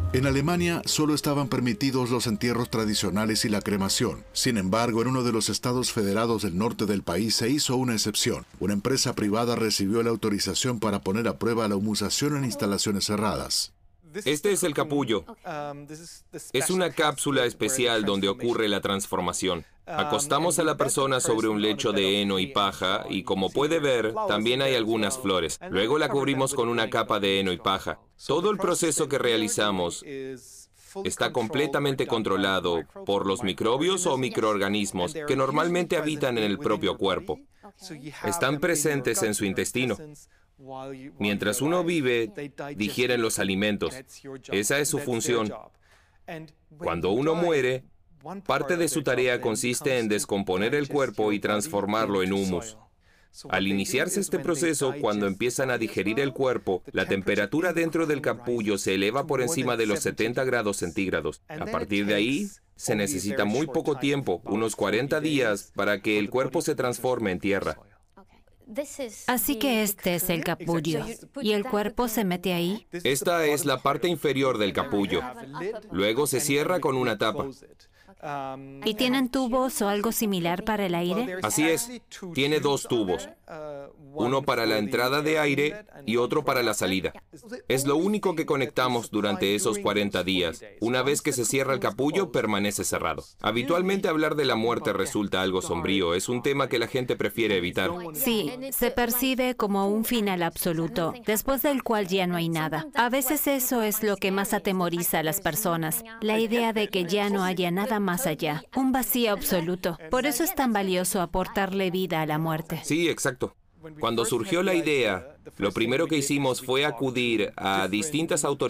En Alemania solo estaban permitidos los entierros tradicionales y la cremación. Sin embargo, en uno de los estados federados del norte del país se hizo una excepción. Una empresa privada recibió la autorización para poner a prueba la humización en instalaciones cerradas. Este es el capullo. Es una cápsula especial donde ocurre la transformación. Acostamos a la persona sobre un lecho de heno y paja y, como puede ver, también hay algunas flores. Luego la cubrimos con una capa de heno y paja. Todo el proceso que realizamos está completamente controlado por los microbios o microorganismos que normalmente habitan en el propio cuerpo. Están presentes en su intestino. Mientras uno vive, digieren los alimentos. Esa es su función. Cuando uno muere, parte de su tarea consiste en descomponer el cuerpo y transformarlo en humus. Al iniciarse este proceso, cuando empiezan a digerir el cuerpo, la temperatura dentro del capullo se eleva por encima de los 70 grados centígrados. A partir de ahí, se necesita muy poco tiempo, unos 40 días, para que el cuerpo se transforme en tierra. Así que este es el capullo. ¿Y el cuerpo se mete ahí? Esta es la parte inferior del capullo. Luego se cierra con una tapa. ¿Y tienen tubos o algo similar para el aire? Así es. Tiene dos tubos. Uno para la entrada de aire y otro para la salida. Es lo único que conectamos durante esos 40 días. Una vez que se cierra el capullo, permanece cerrado. Habitualmente hablar de la muerte resulta algo sombrío. Es un tema que la gente prefiere evitar. Sí, se percibe como un final absoluto, después del cual ya no hay nada. A veces eso es lo que más atemoriza a las personas, la idea de que ya no haya nada más allá, un vacío absoluto. Por eso es tan valioso aportarle vida a la muerte. Sí, exacto. Cuando surgió la idea, lo primero que hicimos fue acudir a distintas autoridades